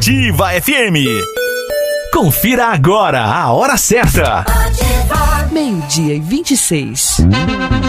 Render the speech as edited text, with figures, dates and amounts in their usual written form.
Ativa FM. Confira agora a hora certa. 12:26.